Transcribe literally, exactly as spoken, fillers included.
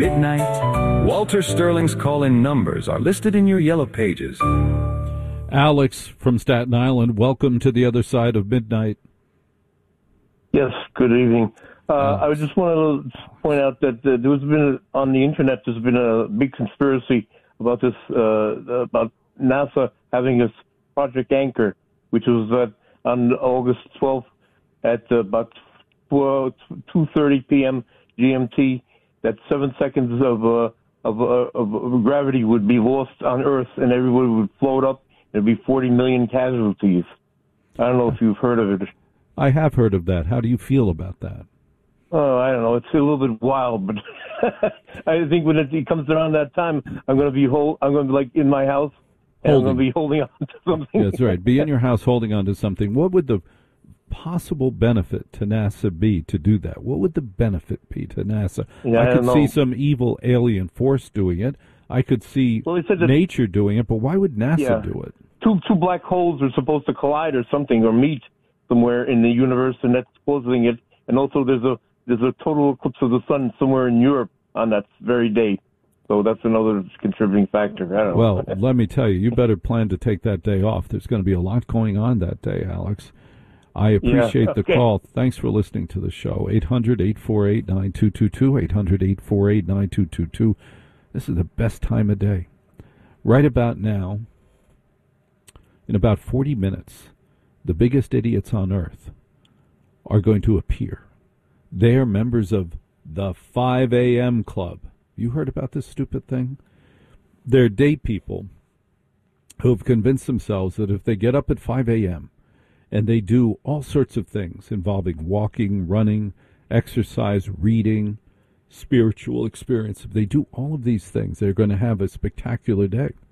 Midnight. Walter Sterling's call-in numbers are listed in your yellow pages. Alex from Staten Island, welcome to the other side of midnight. Yes, good evening. Uh, I just want to point out that uh, there's been, on the internet, there's been a big conspiracy about this, uh, about NASA having this Project Anchor, which was uh, on August twelfth at uh, about two thirty p.m. G M T, that seven seconds of, uh, of, uh, of gravity would be lost on Earth and everybody would float up. There'd be forty million casualties. I don't know if you've heard of it. I have heard of that. How do you feel about that? Oh, I don't know. It's a little bit wild, but I think when it comes around that time, I'm going to be hold, I'm going to be like in my house, and holding. I'm going to be holding on to something. That's right. Be in your house holding on to something. What would the possible benefit to NASA be to do that? What would the benefit be to NASA? Yeah, I I could don't see know. some evil alien force doing it. I could see well, that nature doing it, but why would NASA yeah, do it? Two two black holes are supposed to collide or something, or meet somewhere in the universe, and that's causing it. And also, there's a there's a total eclipse of the sun somewhere in Europe on that very day. So that's another contributing factor. I don't well, know. let me tell you, you better plan to take that day off. There's going to be a lot going on that day, Alex. I appreciate yeah, okay. the call. Thanks for listening to the show. eight hundred, eight four eight, nine two two two, eight hundred, eight four eight, nine two two two. This is the best time of day. Right about now, in about forty minutes, the biggest idiots on Earth are going to appear. They are members of the five a.m. Club. You heard about this stupid thing? They're day people who have convinced themselves that if they get up at five a.m. and they do all sorts of things involving walking, running, exercise, reading, spiritual experience, if they do all of these things, they're going to have a spectacular day.